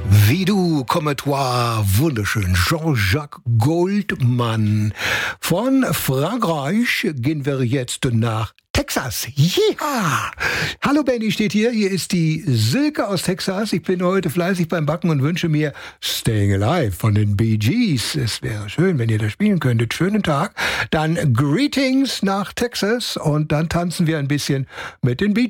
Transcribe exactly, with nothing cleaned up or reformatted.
Wie du, comme toi, wunderschön. Jean-Jacques Goldman. Von Frankreich gehen wir jetzt nach Texas. Ja! Hallo Benny steht hier. Hier ist die Silke aus Texas. Ich bin heute fleißig beim Backen und wünsche mir Staying Alive von den Bee Gees. Es wäre schön, wenn ihr das spielen könntet. Schönen Tag. Dann Greetings nach Texas und dann tanzen wir ein bisschen mit den Bee Gees.